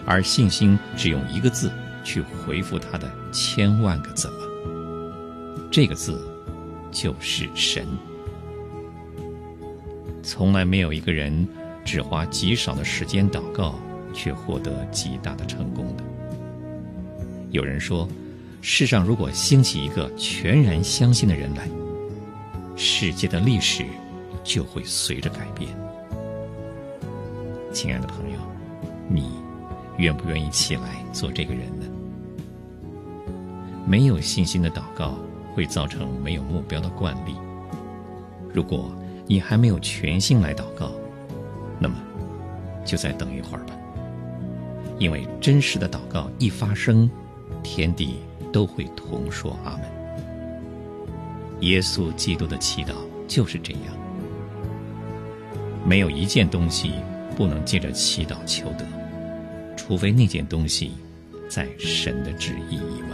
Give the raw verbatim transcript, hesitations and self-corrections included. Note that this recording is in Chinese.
而信心只用一个字去回复它的千万个怎么。这个字就是神。从来没有一个人只花极少的时间祷告，却获得极大的成功的。有人说，世上如果兴起一个全然相信的人来，世界的历史就会随着改变。亲爱的朋友，你愿不愿意起来做这个人呢？没有信心的祷告会造成没有目标的惯例。如果你还没有全心来祷告，那么就再等一会儿吧。因为真实的祷告一发生，天地都会同说阿门。耶稣基督的祈祷就是这样。没有一件东西不能借着祈祷求得，除非那件东西在神的旨意以外。